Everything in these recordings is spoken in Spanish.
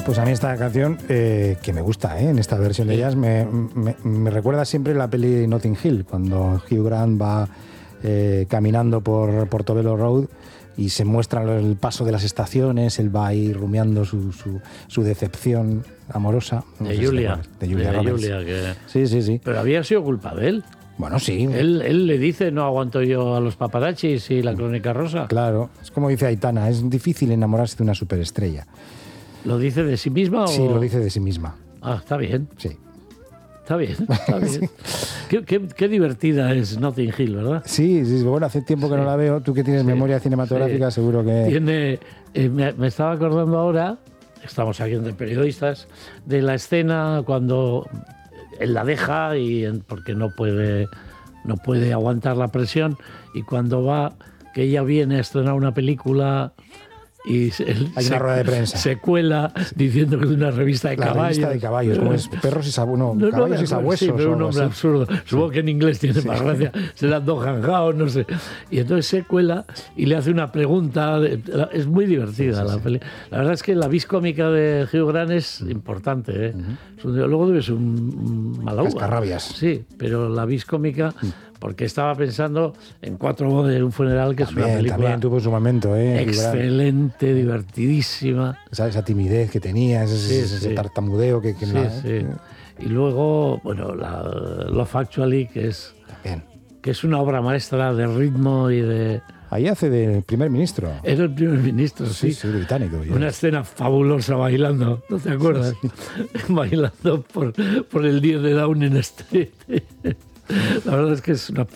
Pues a mí esta canción, que me gusta, en esta versión de jazz, me recuerda siempre la peli Notting Hill, cuando Hugh Grant va caminando por Portobello Road y se muestra el paso de las estaciones, él va ahí rumiando su decepción amorosa. No sé Julia. De Julia Roberts. Sí. Pero había sido culpa de él. Bueno, sí. Él le dice, no aguanto yo a los paparazzis y la crónica rosa. Claro, es como dice Aitana, es difícil enamorarse de una superestrella. ¿Lo dice de sí misma o...? Sí, lo dice de sí misma. Ah, está bien. Sí. Está bien. Qué divertida es Notting Hill, ¿verdad? Sí, bueno, hace tiempo que no la veo. Tú que tienes memoria cinematográfica, seguro que... Me estaba acordando ahora, estamos aquí entre periodistas, de la escena cuando él la deja porque no puede aguantar la presión, y cuando va, que ella viene a estrenar una película... Y hay una rueda de prensa. Se cuela diciendo que es una revista de caballos. Revista de caballos, como es perros y sabuesos. No, caballos y sabuesos. Sí, pero un nombre absurdo. Supongo que en inglés tiene más gracia. Serán dos janjaos, no sé. Y entonces se cuela y le hace una pregunta. Es muy divertida la peli. La verdad es que la vis cómica de Hugh Grant es importante. Luego debe ser un malaúba. Cascarrabias. Sí, pero la vis cómica... Porque estaba pensando en Cuatro bodas de un funeral, que también, es una película... También tuvo su momento, excelente, divertidísima. Esa timidez que tenía, ese tartamudeo que Y luego, bueno, Love Actually, que es una obra maestra de ritmo y de... Ahí hace de primer ministro. Era el primer ministro, sí. Británico. Una escena fabulosa bailando, ¿no te acuerdas? Bailando por el 10 de Downing Street. La verdad es que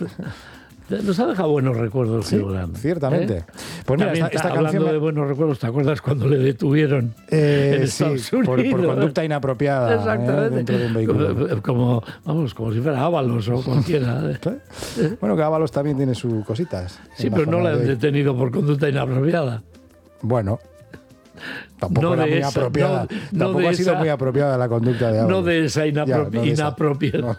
nos ha dejado buenos recuerdos, Hugh Grant. Ciertamente. Pues mira, esta hablando canción... de buenos recuerdos, ¿te acuerdas cuando le detuvieron en Estados Unidos? Por conducta inapropiada. Exactamente. Dentro de un vehículo. Como si fuera Ábalos o cualquiera. Bueno, que Ábalos también tiene sus cositas. Sí, pero no la han detenido por conducta inapropiada. Bueno... Tampoco era muy apropiada. Tampoco ha sido muy apropiada la conducta de Ábalos. No de esa inapropiada.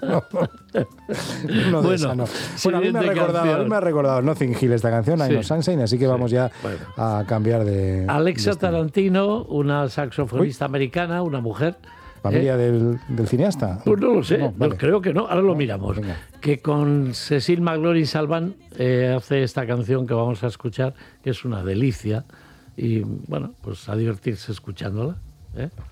No de esa, no. Bueno, a mí me ha recordado Notting Hill esta canción, I'm No Sunshine, así que vamos ya a cambiar de... Alexa Tarantino, una saxofonista americana, una mujer... ¿Familia del cineasta? Pues no lo sé, creo que no, ahora lo miramos. Venga. Que con Cecil McLaurin Salvant hace esta canción que vamos a escuchar, que es una delicia. Y bueno, pues a divertirse escuchándola.